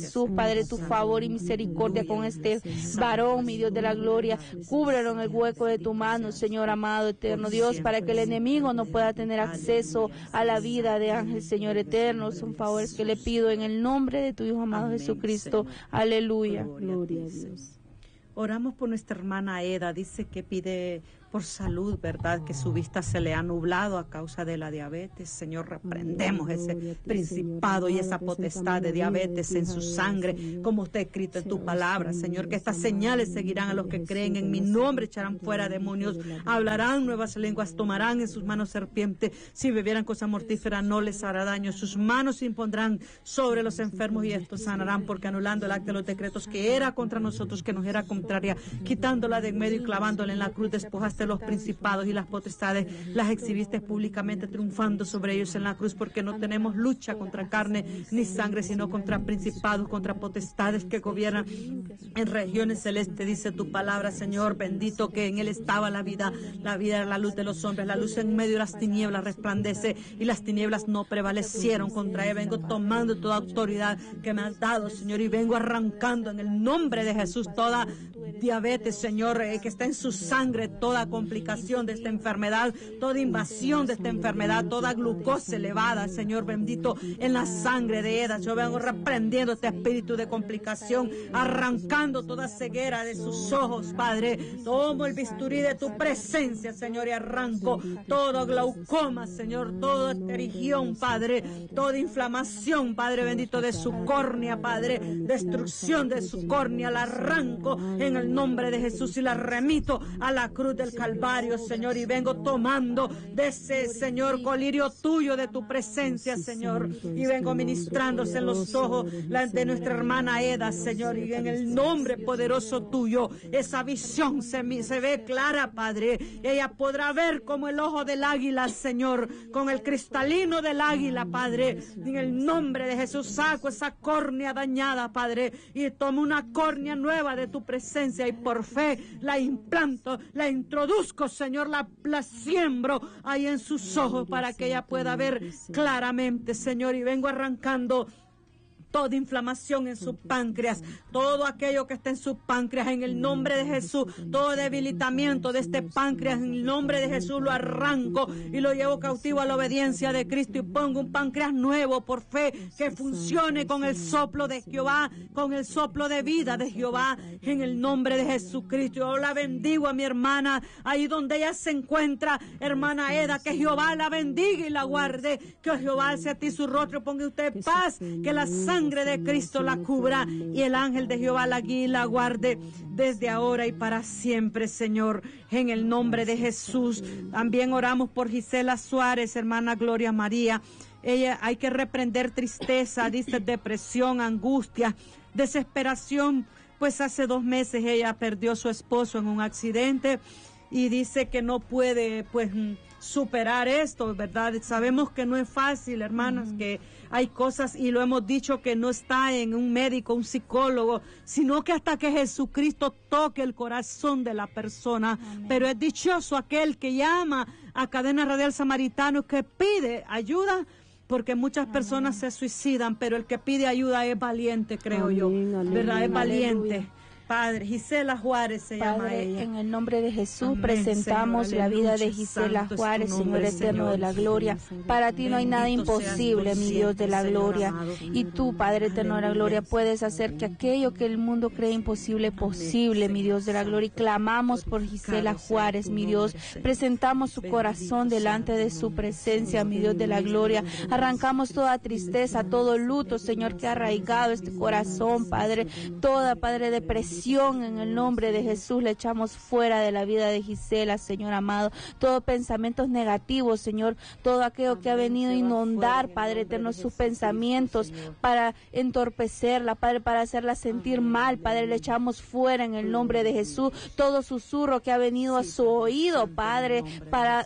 Jesús, Padre, tu favor y misericordia con este varón, mi Dios de la gloria. Cúbrelo en el hueco de tu mano, Señor amado, eterno Dios, para que el enemigo no pueda tener acceso a la vida de Ángel, Señor eterno. Son favores que le pido en el nombre de tu Hijo amado Jesucristo. Aleluya.
Gloria a Dios.
Oramos por nuestra hermana Eda, dice que pide por salud, ¿verdad? Que su vista se le ha nublado a causa de la diabetes. Señor, reprendemos ese principado y esa potestad de diabetes en su sangre, como está escrito en tu palabra, Señor, que estas señales seguirán a los que creen en mi nombre, echarán fuera demonios, hablarán nuevas lenguas, tomarán en sus manos serpientes, si bebieran cosa mortífera no les hará daño, sus manos se impondrán sobre los enfermos y estos sanarán, porque anulando el acta de los decretos que era contra nosotros, que nos era contraria, quitándola de en medio y clavándola en la cruz, despojaste los principados y las potestades, las exhibiste públicamente, triunfando sobre ellos en la cruz, porque no tenemos lucha contra carne ni sangre, sino contra principados, contra potestades que gobiernan en regiones celestes, dice tu palabra, Señor, bendito que en él estaba la vida era la luz de los hombres, la luz en medio de las tinieblas resplandece, y las tinieblas no prevalecieron contra él. Vengo tomando toda autoridad que me has dado, Señor, y vengo arrancando en el nombre de Jesús toda diabetes, Señor, que está en su sangre, toda complicación de esta enfermedad, toda invasión de esta enfermedad, toda glucosa elevada, Señor bendito, en la sangre de Eda. Yo vengo reprendiendo este espíritu de complicación, arrancando toda ceguera de sus ojos, Padre. Tomo el bisturí de tu presencia, Señor, y arranco todo glaucoma, Señor, toda esterigión, Padre, toda inflamación, Padre bendito, de su córnea, Padre, destrucción de su córnea, la arranco en el nombre de Jesús y la remito a la cruz del Calvario, Señor, y vengo tomando de ese, Señor, colirio tuyo de tu presencia, Señor, y vengo ministrándose en los ojos de nuestra hermana Eda, Señor, y en el nombre poderoso tuyo, esa visión se ve clara, Padre. Ella podrá ver como el ojo del águila, Señor, con el cristalino del águila, Padre. En el nombre de Jesús saco esa córnea dañada, Padre, y tomo una córnea nueva de tu presencia y por fe la implanto, la introduzco, Señor, la siembro ahí en sus ojos para que ella pueda ver claramente, Señor, y vengo arrancando toda inflamación en su páncreas, todo aquello que está en su páncreas, en el nombre de Jesús, todo debilitamiento de este páncreas, en el nombre de Jesús lo arranco y lo llevo cautivo a la obediencia de Cristo y pongo un páncreas nuevo por fe que funcione con el soplo de Jehová, con el soplo de vida de Jehová, en el nombre de Jesucristo. Yo la bendigo a mi hermana, ahí donde ella se encuentra, hermana Eda, que Jehová la bendiga y la guarde, que Jehová alce a ti su rostro, ponga usted paz, que la sangre de Cristo la cubra y el ángel de Jehová la guíe y la guarde desde ahora y para siempre, Señor, en el nombre de Jesús. También oramos por Gisela Suárez, hermana Gloria María. Ella, hay que reprender tristeza, dice, depresión, angustia, desesperación, pues hace 2 meses ella perdió a su esposo en un accidente y dice que no puede, pues, superar esto, ¿verdad? Sabemos que no es fácil, hermanas, que hay cosas, y lo hemos dicho, que no está en un médico, un psicólogo, sino que hasta que Jesucristo toque el corazón de la persona. Amén. Pero es dichoso aquel que llama a Cadena Radial Samaritano, que pide ayuda, porque muchas personas se suicidan, pero el que pide ayuda es valiente, creo yo, ¿verdad? Es valiente. Aleluya. Padre, Gisela Juárez se llama ella.
En el nombre de Jesús presentamos la vida de Gisela Juárez, Señor eterno de la gloria. Para ti no hay nada imposible, mi Dios de la gloria. Y tú, Padre eterno de la gloria, puedes hacer que aquello que el mundo cree imposible, posible, mi Dios de la gloria. Y clamamos por Gisela Juárez, mi Dios. Presentamos su corazón delante de su presencia, mi Dios de la gloria. Arrancamos toda tristeza, todo luto, Señor, que ha arraigado este corazón, Padre. Toda, Padre, depresión, en el nombre de Jesús le echamos fuera de la vida de Gisela, Señor amado. Todo pensamientos negativos, Señor, todo aquello que ha venido a inundar, Padre eterno, sus pensamientos para entorpecerla, Padre, para hacerla sentir mal, Padre, le echamos fuera en el nombre de Jesús. Todo susurro que ha venido a su oído, Padre, para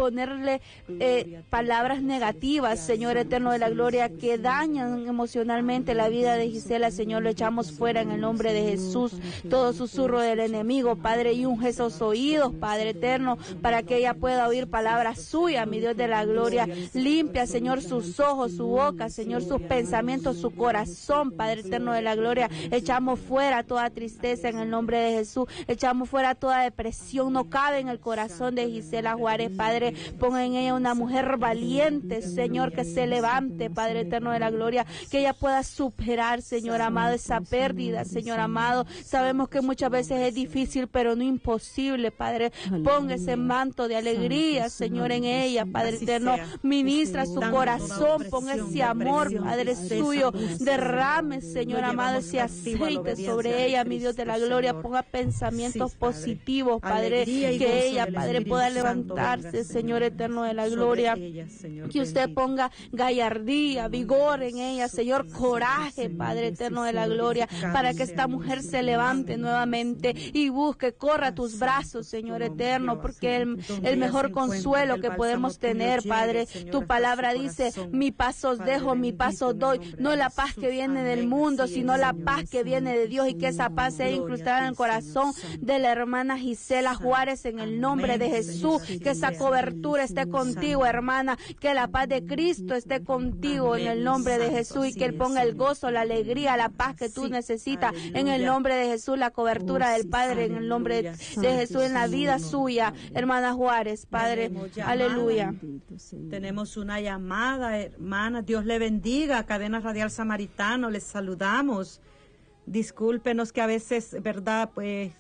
ponerle palabras negativas, Señor eterno de la gloria, que dañan emocionalmente la vida de Gisela, Señor, lo echamos fuera en el nombre de Jesús. Todo susurro del enemigo, Padre, y unge esos oídos, Padre eterno, para que ella pueda oír palabras suyas, mi Dios de la gloria. Limpia, Señor, sus ojos, su boca, Señor, sus pensamientos, su corazón, Padre eterno de la gloria. Echamos fuera toda tristeza en el nombre de Jesús. Echamos fuera toda depresión. No cabe en el corazón de Gisela Juárez, Padre. Ponga en ella una mujer valiente, Señor, que se levante, Padre eterno de la gloria, que ella pueda superar, Señor amado, esa pérdida, Señor amado. Sabemos que muchas veces es difícil, pero no imposible, Padre. Ponga ese manto de alegría, Señor, en ella, Padre eterno. Ministra su corazón, ponga ese amor, Padre suyo. Derrame, Señor amado, ese aceite sobre ella, mi Dios de la gloria. Ponga pensamientos positivos, Padre, que ella, Padre, pueda levantarse, Señor eterno de la gloria. Que usted ponga gallardía, vigor en ella, Señor, coraje, Padre eterno de la gloria, para que esta mujer se levante nuevamente y busque, corra a tus brazos, Señor eterno, porque el mejor consuelo que podemos tener, Padre, tu palabra dice, mi paz os dejo, mi paz os doy, no la paz que viene del mundo, sino la paz que viene de Dios, y que esa paz sea incrustada en el corazón de la hermana Gisela Juárez, en el nombre de Jesús. Que esa cobertura esté contigo, hermana, que la paz de Cristo esté contigo en el nombre de Jesús, y que Él ponga el gozo, la alegría, la paz que tú necesitas en el nombre de Jesús, la cobertura del Padre en el nombre de Jesús en la vida suya, hermana Juárez, Padre, aleluya.
Tenemos una llamada, hermana, Dios le bendiga, Cadena Radial Samaritano, les saludamos. Discúlpenos que a veces, verdad, pues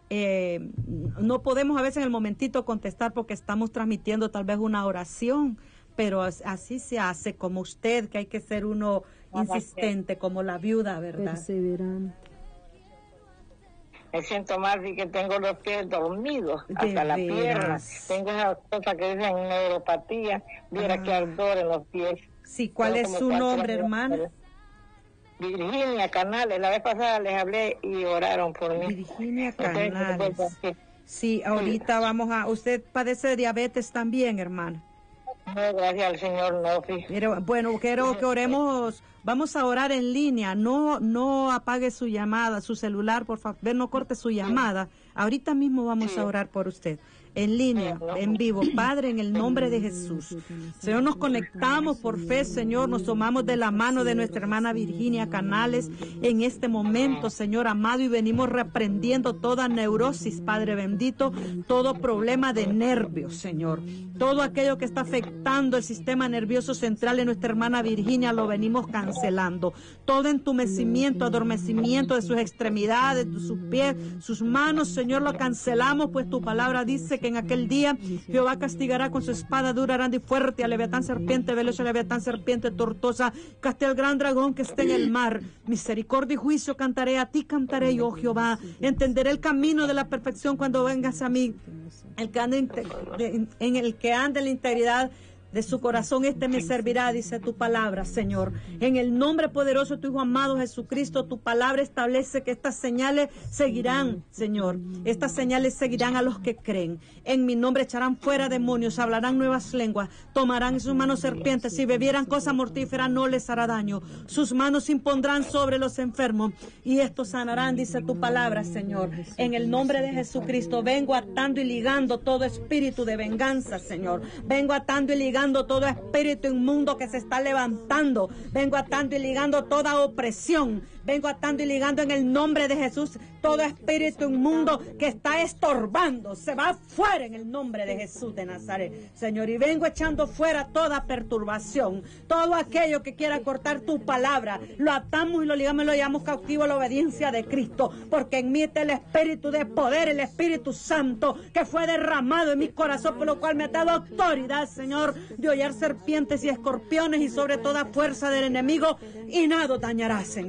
no podemos a veces en el momentito contestar porque estamos transmitiendo tal vez una oración, pero así se hace, como usted, que hay que ser uno insistente, como la viuda, ¿verdad?
Perseverante.
Me siento mal y que tengo los pies dormidos hasta la pierna. Tengo esas cosas que dicen neuropatía. Viera que ardor en los pies.
Sí, ¿cuál es su nombre, hermana?
Virginia Canales. La vez pasada les hablé y oraron por mí.
Virginia Canales. Sí, ahorita vamos a... ¿Usted padece de diabetes también, hermana?
No, gracias al Señor, no, sí.
Pero bueno, quiero que oremos. Vamos a orar en línea. No apague su llamada, su celular, por favor. No corte su llamada. Ahorita mismo vamos a orar por usted. En línea, en vivo. Padre, en el nombre de Jesús. Señor, nos conectamos por fe, Señor. Nos tomamos de la mano de nuestra hermana Virginia Canales en este momento, Señor amado, y venimos reprendiendo toda neurosis, Padre bendito, todo problema de nervios, Señor. Todo aquello que está afectando el sistema nervioso central de nuestra hermana Virginia, lo venimos cancelando. Todo entumecimiento, adormecimiento de sus extremidades, de sus pies, sus manos, Señor, lo cancelamos, pues tu palabra dice que en aquel día Jehová castigará con su espada dura, grande y fuerte a Leviatán serpiente, veloz a Leviatán serpiente tortosa, casté al gran dragón que está en el mar. Misericordia y juicio cantaré, a ti cantaré yo, Jehová. Entenderé el camino de la perfección cuando vengas a mí. El que anda en el que anda en la integridad de su corazón, me servirá, dice tu palabra, Señor. En el nombre poderoso de tu Hijo amado Jesucristo, tu palabra establece que estas señales seguirán, Señor. Estas señales seguirán a los que creen. En mi nombre echarán fuera demonios, hablarán nuevas lenguas, tomarán en sus manos serpientes, si bebieran cosa mortífera no les hará daño. Sus manos impondrán sobre los enfermos y estos sanarán, dice tu palabra, Señor. En el nombre de Jesucristo, vengo atando y ligando todo espíritu de venganza, Señor. Vengo atando y ligando todo espíritu inmundo que se está levantando. Vengo atando y ligando toda opresión. Vengo atando y ligando en el nombre de Jesús todo espíritu inmundo que está estorbando. Se va fuera en el nombre de Jesús de Nazaret, Señor. Y vengo echando fuera toda perturbación. Todo aquello que quiera cortar tu palabra, lo atamos y lo ligamos y lo llevamos cautivo a la obediencia de Cristo. Porque en mí está el espíritu de poder, el Espíritu Santo que fue derramado en mi corazón, por lo cual me ha dado autoridad, Señor, de hollar serpientes y escorpiones y sobre toda fuerza del enemigo, y nada dañará, Señor.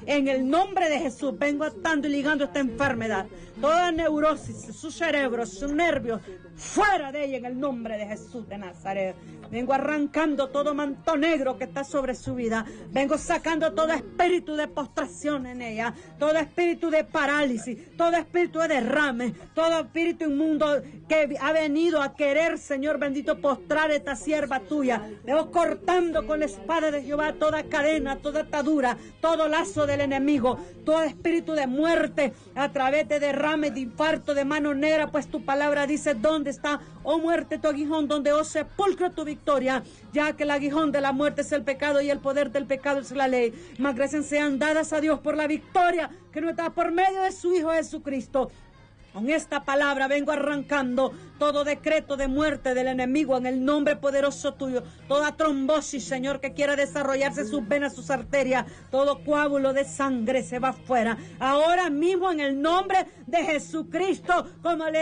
En el nombre de Jesús vengo atando y ligando esta enfermedad. Toda neurosis, su cerebro, sus nervios, fuera de ella en el nombre de Jesús de Nazaret. Vengo arrancando todo manto negro que está sobre su vida. Vengo sacando todo espíritu de postración en ella, todo espíritu de parálisis, todo espíritu de derrame, todo espíritu inmundo que ha venido a querer, Señor bendito, postrar esta sierva tuya. Vengo cortando con la espada de Jehová toda cadena, toda atadura, todo lazo del enemigo, todo espíritu de muerte a través de derrame, de infarto, de mano negra, pues tu palabra dice: ¿dónde está, oh muerte, tu aguijón? ¿Dónde, oh sepulcro, tu victoria? Ya que el aguijón de la muerte es el pecado y el poder del pecado es la ley. Mas gracias sean dadas a Dios por la victoria que nos da por medio de su Hijo Jesucristo. Con esta palabra vengo arrancando todo decreto de muerte del enemigo en el nombre poderoso tuyo. Toda trombosis, Señor, que quiera desarrollarse sus venas, sus arterias, todo coágulo de sangre se va afuera. Ahora mismo en el nombre de Jesucristo, como le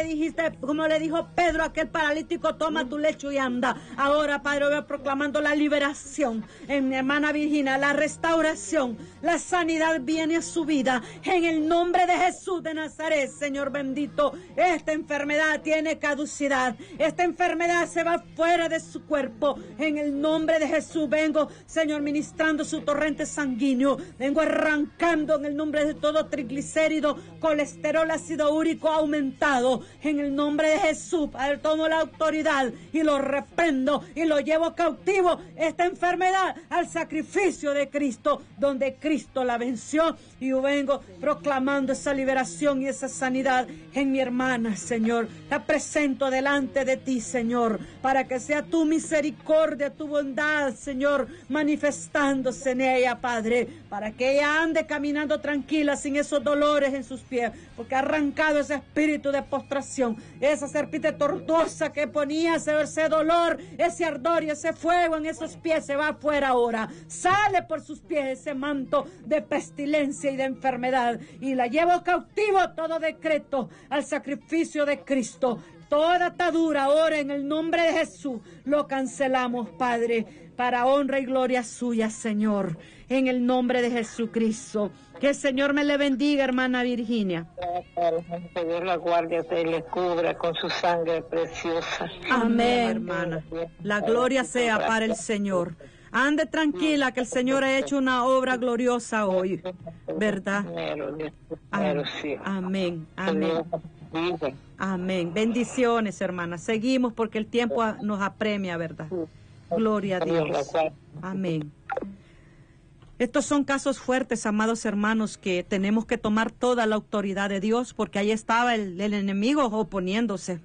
dijo Pedro a aquel paralítico: toma tu lecho y anda. Ahora, Padre, voy proclamando la liberación en mi hermana Virginia, la restauración, la sanidad viene a su vida en el nombre de Jesús de Nazaret, Señor bendito. Esta enfermedad tiene caducidad. Esta enfermedad se va fuera de su cuerpo. En el nombre de Jesús vengo, Señor, ministrando su torrente sanguíneo. Vengo arrancando en el nombre de todo triglicérido, colesterol, ácido úrico aumentado. En el nombre de Jesús, Padre, tomo la autoridad y lo reprendo y lo llevo cautivo, esta enfermedad, al sacrificio de Cristo, donde Cristo la venció. Y yo vengo proclamando esa liberación y esa sanidad en mi hermana, Señor. La presento delante de ti, Señor, para que sea tu misericordia, tu bondad, Señor, manifestándose en ella, Padre, para que ella ande caminando tranquila, sin esos dolores en sus pies, porque ha arrancado ese espíritu de postración, esa serpiente tortuosa que ponía ese dolor, ese ardor y ese fuego en esos pies, se va afuera ahora. Sale por sus pies ese manto de pestilencia y de enfermedad, y la llevo cautivo todo decreto al sacrificio de Cristo. Toda atadura ahora en el nombre de Jesús lo cancelamos, Padre, para honra y gloria suya, Señor, en el nombre de Jesucristo. Que el Señor me le bendiga, hermana Virginia.
Que Dios la guarde, se le cubra con su sangre preciosa.
Amén, hermana. La gloria sea para el Señor. Ande tranquila, que el Señor ha hecho una obra gloriosa hoy, ¿verdad? Amén, amén. Amén. Bendiciones, hermanas. Seguimos porque el tiempo nos apremia, ¿verdad? Gloria a Dios. Amén. Estos son casos fuertes, amados hermanos, que tenemos que tomar toda la autoridad de Dios, porque ahí estaba el enemigo oponiéndose,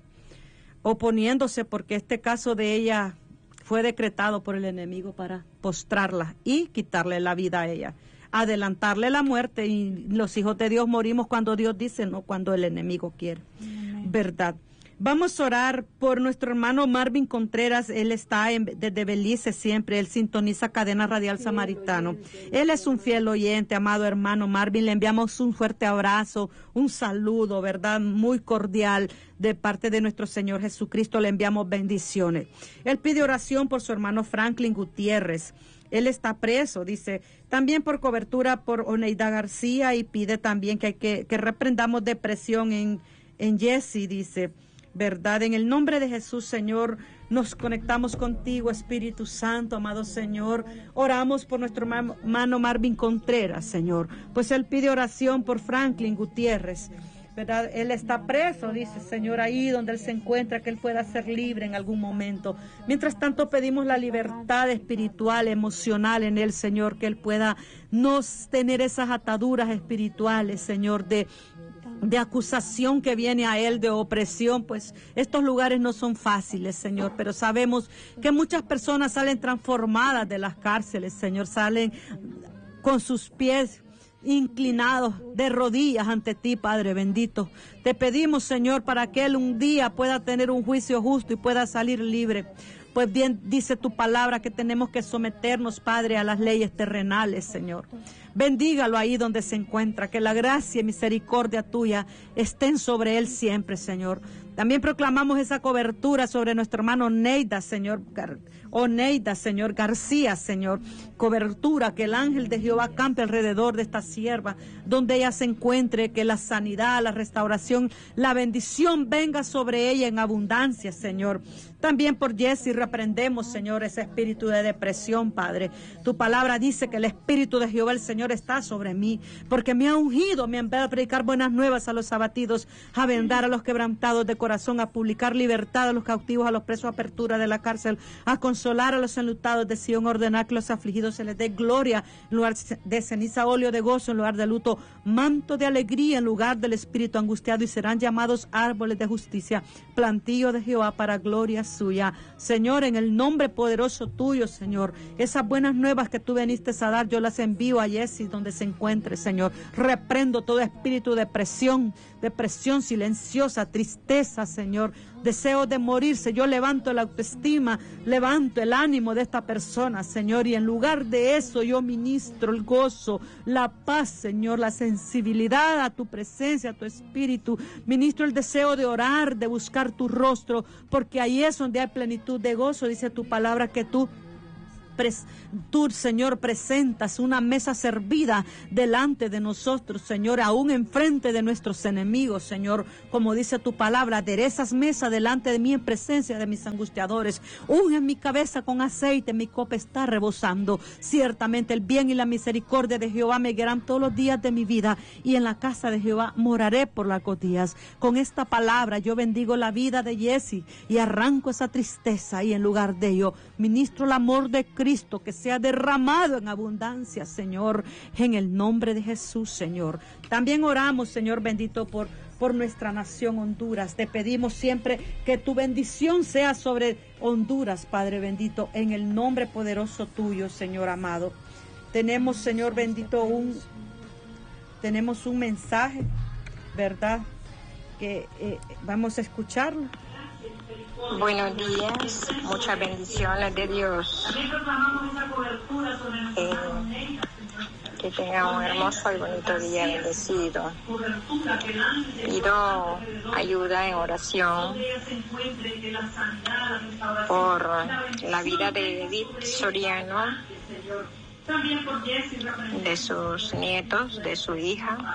porque este caso de ella fue decretado por el enemigo para postrarla y quitarle la vida a ella, adelantarle la muerte. Y los hijos de Dios morimos cuando Dios dice, no cuando el enemigo quiere. Amén. ¿Verdad? Vamos a orar por nuestro hermano Marvin Contreras. Él está desde Belice siempre. Él sintoniza Cadena Radial Samaritano. Él es un fiel oyente, amado hermano Marvin. Le enviamos un fuerte abrazo, un saludo, ¿verdad? Muy cordial de parte de nuestro Señor Jesucristo. Le enviamos bendiciones. Él pide oración por su hermano Franklin Gutiérrez. Él está preso, dice, también por cobertura por Oneida García, y pide también que reprendamos depresión en Jesse, dice, ¿verdad? En el nombre de Jesús, Señor, nos conectamos contigo, Espíritu Santo, amado Señor. Oramos por nuestro hermano Marvin Contreras, Señor, pues él pide oración por Franklin Gutiérrez, ¿verdad? Él está preso, dice, Señor, ahí donde él se encuentra, que él pueda ser libre en algún momento. Mientras tanto, pedimos la libertad espiritual, emocional en él, Señor, que él pueda no tener esas ataduras espirituales, Señor, de acusación que viene a él, de opresión. Pues estos lugares no son fáciles, Señor, pero sabemos que muchas personas salen transformadas de las cárceles, Señor, salen con sus pies inclinados de rodillas ante ti, Padre bendito. Te pedimos, Señor, para que él un día pueda tener un juicio justo y pueda salir libre. Pues bien, dice tu palabra que tenemos que someternos, Padre, a las leyes terrenales, Señor. Bendígalo ahí donde se encuentra, que la gracia y misericordia tuya estén sobre él siempre, Señor. También proclamamos esa cobertura sobre nuestro hermano Neida, Señor García, Señor. Cobertura, que el ángel de Jehová campe alrededor de esta sierva, donde ella se encuentre, que la sanidad, la restauración, la bendición venga sobre ella en abundancia, Señor. También por Jessy reprendemos, Señor, ese espíritu de depresión, Padre. Tu palabra dice que el espíritu de Jehová, el Señor, está sobre mí, porque me ha ungido, me ha enviado a predicar buenas nuevas a los abatidos, a vendar a los quebrantados de corazón, a publicar libertad a los cautivos, a los presos, apertura de la cárcel, a consolar a los enlutados de Sion, ordenar que los afligidos se les dé gloria en lugar de ceniza, óleo de gozo en lugar de luto, manto de alegría en lugar del espíritu angustiado, y serán llamados árboles de justicia, plantío de Jehová para gloria suya. Señor, en el nombre poderoso tuyo, Señor, esas buenas nuevas que tú veniste a dar, yo las envío a Jessy donde se encuentre, Señor. Reprendo todo espíritu de depresión silenciosa, tristeza, Señor, deseo de morirse. Yo levanto la autoestima, levanto el ánimo de esta persona, Señor, y en lugar de eso yo ministro el gozo, la paz, Señor, la sensibilidad a tu presencia, a tu espíritu. Ministro el deseo de orar, de buscar tu rostro, porque ahí es donde hay plenitud de gozo. Dice tu palabra que tú, Señor, presentas una mesa servida delante de nosotros, Señor, aún enfrente de nuestros enemigos, Señor. Como dice tu palabra, aderezas mesa delante de mí en presencia de mis angustiadores. Unge mi cabeza con aceite, mi copa está rebosando. Ciertamente el bien y la misericordia de Jehová me guiarán todos los días de mi vida, y en la casa de Jehová moraré por largos días. Con esta palabra yo bendigo la vida de Jessy y arranco esa tristeza, y en lugar de ello ministro el amor de Cristo, que sea derramado en abundancia, Señor, en el nombre de Jesús, Señor. También oramos, Señor bendito, por nuestra nación Honduras. Te pedimos siempre que tu bendición sea sobre Honduras, Padre bendito, en el nombre poderoso tuyo, Señor amado. Tenemos, Señor bendito, tenemos un mensaje, ¿verdad? Que vamos a escucharlo.
Buenos días, muchas bendiciones de Dios. Que tengan un hermoso y bonito día bendecido. Pido ayuda en oración por la vida de Edith Soriano, de sus nietos, de su hija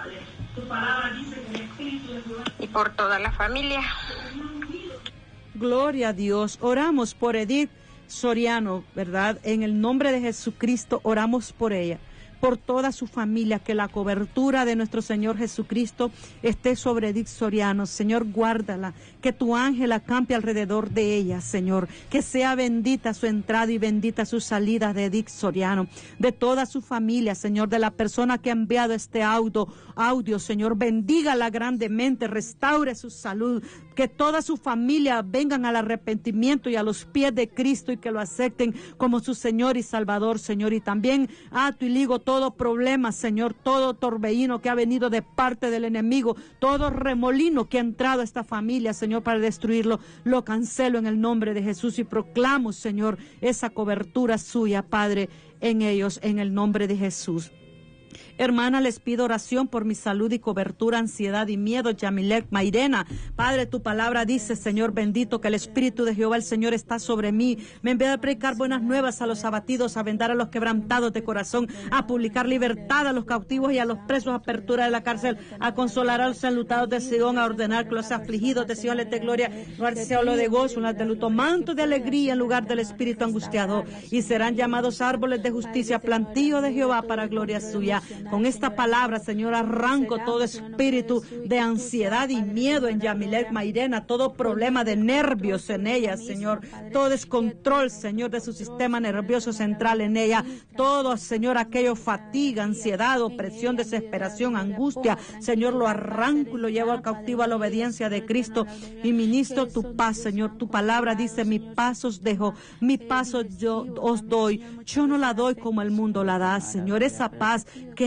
y por toda la familia.
Gloria a Dios. Oramos por Edith Soriano, ¿verdad? En el nombre de Jesucristo oramos por ella, por toda su familia, que la cobertura de nuestro Señor Jesucristo esté sobre Edith Soriano. Señor, guárdala, que tu ángel acampe alrededor de ella, Señor, que sea bendita su entrada y bendita su salida de Edith Soriano, de toda su familia, Señor, de la persona que ha enviado este audio, Señor, bendígala grandemente, restaure su salud, que toda su familia vengan al arrepentimiento y a los pies de Cristo y que lo acepten como su Señor y Salvador, Señor. Y también ato y ligo todo problema, Señor, todo torbellino que ha venido de parte del enemigo, todo remolino que ha entrado a esta familia, Señor, para destruirlo, lo cancelo en el nombre de Jesús y proclamo, Señor, esa cobertura suya, Padre, en ellos, en el nombre de Jesús. Hermana, les pido oración por mi salud y cobertura, ansiedad y miedo. Yamilet Mairena, Padre, tu palabra dice, Señor bendito, que el Espíritu de Jehová, el Señor, está sobre mí. Me envía a predicar buenas nuevas a los abatidos, a vendar a los quebrantados de corazón, a publicar libertad a los cautivos y a los presos, apertura de la cárcel, a consolar a los enlutados de Sion, a ordenar que los afligidos de Sion les dé gloria, no sea lo de gozo, no de luto, manto de alegría en lugar del espíritu angustiado, y serán llamados árboles de justicia, plantío de Jehová para gloria suya. Con esta palabra, Señor, arranco todo espíritu de ansiedad y miedo en Yamilet Mairena, todo problema de nervios en ella, Señor, todo descontrol, Señor, de su sistema nervioso central en ella, todo, Señor, aquello fatiga, ansiedad, opresión, desesperación, angustia, Señor, lo arranco y lo llevo al cautivo a la obediencia de Cristo y ministro tu paz, Señor. Tu palabra dice, mi paz os dejo, mi paz yo os doy, yo no la doy como el mundo la da, Señor, esa paz que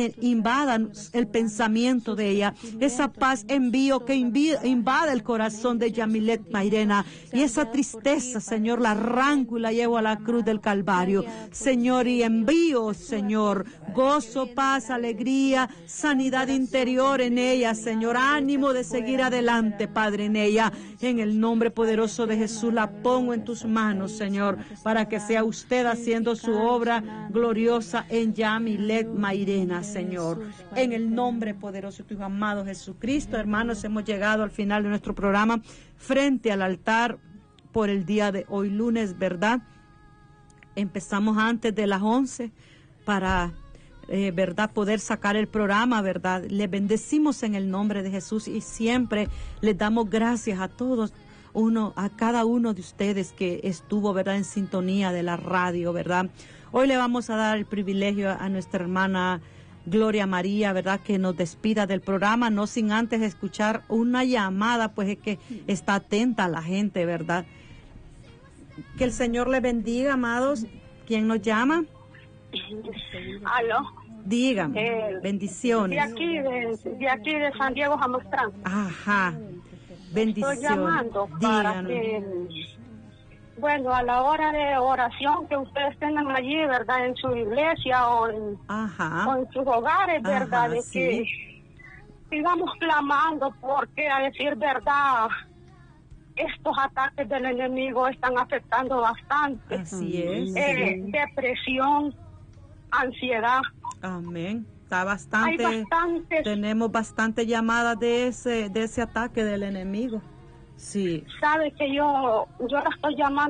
invada el pensamiento de ella. Esa paz envío que invada el corazón de Yamilet Mairena. Y esa tristeza, Señor, la arranco y la llevo a la cruz del Calvario. Señor, y envío, Señor, gozo, paz, alegría, sanidad interior en ella, Señor. Ánimo de seguir adelante, Padre, en ella. En el nombre poderoso de Jesús la pongo en tus manos, Señor, para que sea usted haciendo su obra gloriosa en Yamilet Mairena, Señor. En el nombre poderoso de tu amado Jesucristo, hermanos, hemos llegado al final de nuestro programa frente al altar por el día de hoy, lunes, ¿verdad? Empezamos antes de las 11 para, ¿verdad?, poder sacar el programa, ¿verdad? Le bendecimos en el nombre de Jesús y siempre les damos gracias a todos, a cada uno de ustedes que estuvo, ¿verdad?, en sintonía de la radio, ¿verdad? Hoy le vamos a dar el privilegio a nuestra hermana Gloria María, ¿verdad?, que nos despida del programa, no sin antes escuchar una llamada, pues es que está atenta a la gente, ¿verdad? Que el Señor le bendiga, amados. ¿Quién nos llama?
Aló.
Dígame, bendiciones.
De aquí de San Diego, Jamastrán.
Ajá, bendiciones.
Estoy llamando para que, bueno, a la hora de oración que ustedes tengan allí, ¿verdad?, en su iglesia o en sus hogares, ¿verdad?,
ajá,
de
sí,
que sigamos clamando, porque a decir verdad, estos ataques del enemigo están afectando bastante.
Así es.
Depresión, ansiedad.
Amén. Está bastante. Tenemos bastante llamadas de ese ataque del enemigo. Sí.
Sabe que yo la estoy llamando